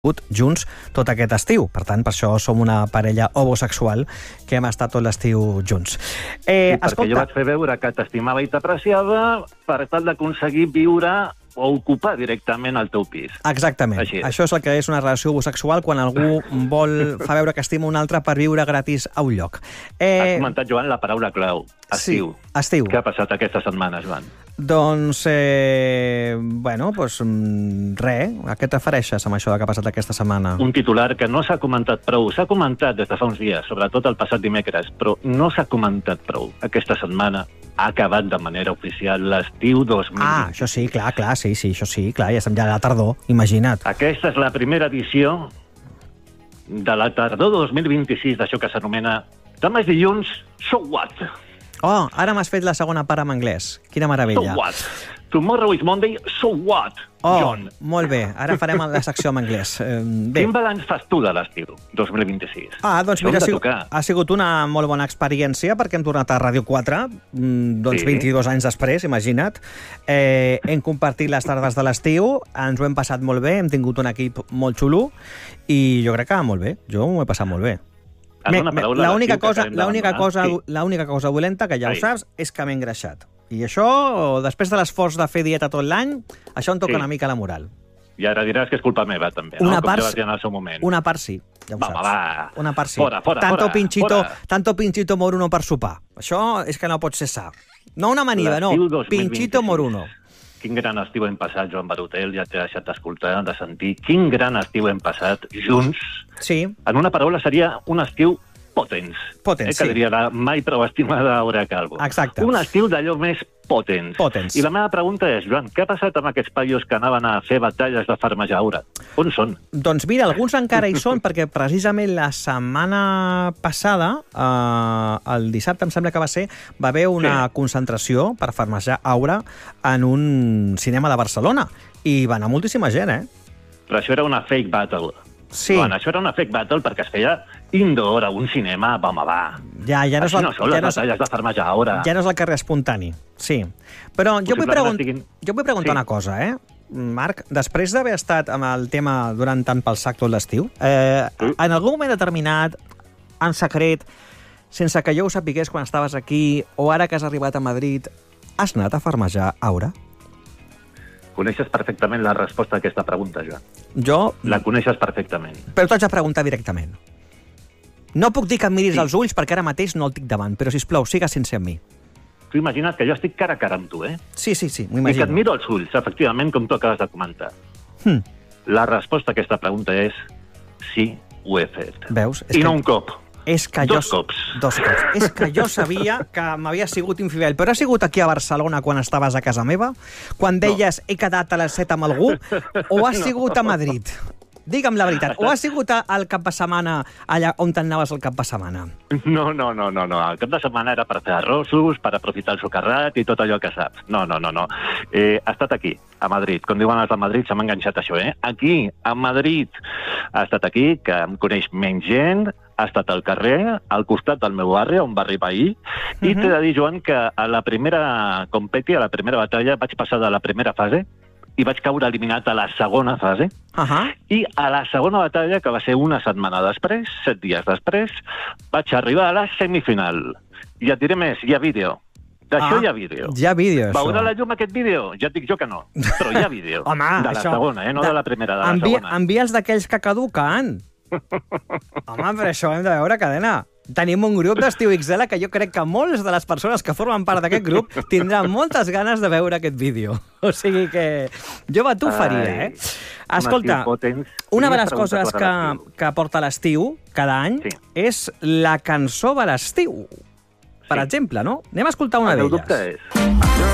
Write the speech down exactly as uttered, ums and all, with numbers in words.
junts tot aquest estiu. Per tant, per això som una parella homosexual que hem estat tot l'estiu junts. Eh, sí, perquè escolta... jo vaig fer veure que t'estimava i t'apreciava per tal d'aconseguir viure o ocupar directament el teu pis. Exactament. Així és. Això és el que és una relació homosexual, quan algú vol fa veure que estima un altre per viure gratis a un lloc. Eh... Has comentat, Joan, la paraula clau. Estiu. Sí, estiu. Què ha passat aquesta setmana, Joan? Doncs, eh, bueno, doncs, res. A què t'afereixes amb això que ha passat aquesta setmana? Un titular que no s'ha comentat prou. S'ha comentat des de fa uns dies, sobretot el passat dimecres, però no s'ha comentat prou. Aquesta setmana ha acabat de manera oficial l'estiu dos mil vint. Ah, això sí, clar, clar, sí, sí, això sí, clar, ja estem ja a la tardor, imagina't. Aquesta és la primera edició de la tardor dos mil vint-i-sis, d'això que s'anomena demà és dilluns, so what? Oh, ara m'has fet la segona part en anglès. Quina meravella. So what? Tomorrow is Monday, so what, oh, John? Molt bé, ara farem la secció en anglès. Eh, bé. Quin balanç fas tu de l'estiu dos mil vint-i-sis? Ah, doncs mira, ha sigut, ha sigut una molt bona experiència, perquè hem tornat a Ràdio quatre, doncs sí. vint-i-dos anys després, imagina't. Eh, hem compartit les tardes de l'estiu, ens ho hem passat molt bé, hem tingut un equip molt xulo, i jo crec que molt bé, jo m'ho he passat molt bé. L'única cosa, l'única cosa, l'única cosa dolenta, que ja ho saps, és que m'he engreixat. I això, després de l'esforç de fer dieta tot l'any, això em toca sí. una mica la moral. I ara diràs que és culpa meva, també, no? Una Com part, ja vas dir en el seu moment. Una part sí, ja ho va, saps. Va, una part sí. Fora, fora, tanto fora, pinchito, fora. Tanto pinchito moruno per sopar. Això és que no pot ser sa. No una maniva, no. Pinchito moruno. Quin gran estiu hem passat, Joan Barutel, ja t'he deixat d'escoltar, de sentir. Quin gran estiu hem passat junts. Sí. En una paraula seria un estiu potents. Potents, eh, que sí. diria la mai prou estimada Aura Calvo. Exacte. Un estiu d'allò més potents. Potents. I la meva pregunta és, Joan, què ha passat amb aquests paios que anaven a fer batalles de farmajaura? On són? Doncs mira, alguns encara hi són, perquè precisament la setmana passada, eh, el dissabte, em sembla que va ser, va haver una sí. concentració per farmajar aura en un cinema de Barcelona. I va anar moltíssima gent, eh? Però això era una fake battle. Sí. Joan, això era una fake battle perquè es feia indoor a un cinema, va, home, va. Ja, ja no Així el, no són ja les no batalles de farmajaura. Ja no és el carrer espontani, sí. Però jo vull, pregun estiguin... jo vull preguntar sí. una cosa, eh? Marc, després d'haver estat amb el tema durant tant pel sac tot l'estiu, eh, sí. en algun moment determinat, en secret, sense que jo ho sapigués quan estaves aquí, o ara que has arribat a Madrid, has anat a farmajar aura? Coneixes perfectament la resposta a aquesta pregunta, Joan. Jo... La coneixes perfectament. Però t'haig de preguntar directament. No puc dir que em miris sí. als ulls perquè ara mateix no el tinc davant, però, sisplau, sigues sincer amb mi. Tu imagina't que jo estic cara a cara amb tu, eh? Sí, sí, sí, m'ho imagino. I que et miro als ulls, efectivament, com tu acabes de comentar. Hmm. La resposta a aquesta pregunta és sí, ho he fet. Veus? És I que... no un cop. És que dos jo... cops. Dos cops. És que jo sabia que m'havia sigut infidel, però ha sigut aquí a Barcelona quan estaves a casa meva? Quan deies no. he quedat a les set amb algú? O has sigut a Madrid? Digue'm la veritat. O has sigut al cap de setmana allà on t'anaves al cap de setmana? No, no, no, no, no. El cap de setmana era per fer arrossos, per aprofitar el socarrat i tot allò que saps. No, no, no, no. Eh, ha estat aquí, a Madrid. Com diuen els de Madrid, se m'ha enganxat això, eh? Aquí, a Madrid. Ha estat aquí, que em coneix menys gent, ha estat al carrer, al costat del meu barri, on va arribar ahir, uh-huh. i t'he de dir, Joan, que a la primera competi, a la primera batalla, vaig passar de la primera fase i vaig caure eliminat a la segona fase, uh-huh. i a la segona batalla, que va ser una setmana després, set dies després, vaig arribar a la semifinal. I et diré més, hi ha vídeo. D'això ah, hi ha vídeo. Hi ha vídeo, això. Veurà la llum aquest vídeo? Ja et dic jo que no, però hi ha vídeo. Home, de la això... segona, eh? No de, de la primera, de la envia, segona. Envia'ls d'aquells que caduquen. Home, però això ho hem de veure, cadena. Tenim un grup d'Estiu X L que jo crec que molts de les persones que formen part d'aquest grup tindran moltes ganes de veure aquest vídeo. O sigui que jo va, tu ho faria, eh? Escolta, una de les coses que, que porta l'estiu cada any sí. és la cançó de l'estiu. Per sí. exemple, no? Anem a escoltar una d'elles. El dubte és...